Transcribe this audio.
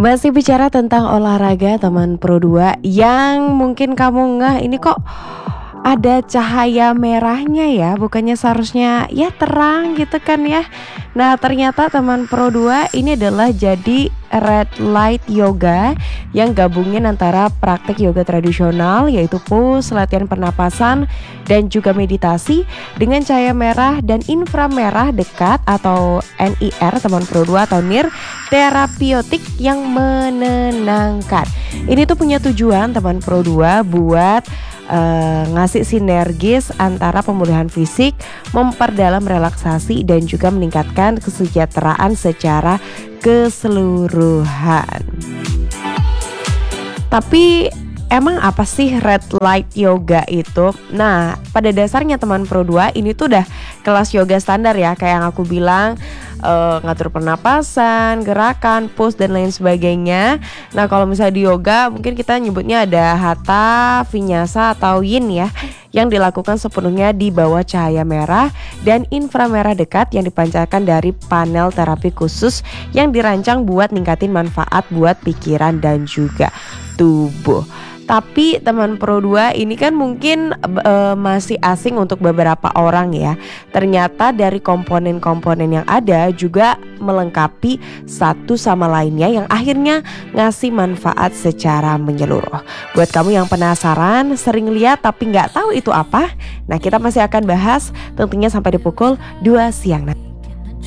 Masih bicara tentang olahraga teman Pro 2 yang mungkin kamu ngeh ini kok ada cahaya merahnya ya, bukannya seharusnya ya terang gitu kan ya. Nah ternyata teman Pro 2 ini adalah jadi red light yoga yang gabungin antara praktek yoga tradisional yaitu pose, latihan pernapasan dan juga meditasi dengan cahaya merah dan inframerah dekat atau NIR teman Pro 2 atau NIR terapeutik yang menenangkan. Ini tuh punya tujuan teman Pro 2 buat ngasih sinergis antara pemulihan fisik, memperdalam relaksasi dan juga meningkatkan kesejahteraan secara keseluruhan. Tapi emang apa sih red light yoga itu? Nah, pada dasarnya teman Pro 2 ini tuh udah kelas yoga standar ya, kayak yang aku bilang, ngatur pernapasan, gerakan, pose dan lain sebagainya. Nah, kalau misalnya di yoga mungkin kita nyebutnya ada hatha, vinyasa atau yin ya, yang dilakukan sepenuhnya di bawah cahaya merah dan inframerah dekat yang dipancarkan dari panel terapi khusus yang dirancang buat ningkatin manfaat buat pikiran dan juga tubuh. Tapi teman Pro 2 ini kan mungkin masih asing untuk beberapa orang ya. Ternyata dari komponen-komponen yang ada juga melengkapi satu sama lainnya yang akhirnya ngasih manfaat secara menyeluruh. Buat kamu yang penasaran, sering lihat tapi nggak tahu itu apa, nah kita masih akan bahas tentunya sampai di pukul 2 siang nanti.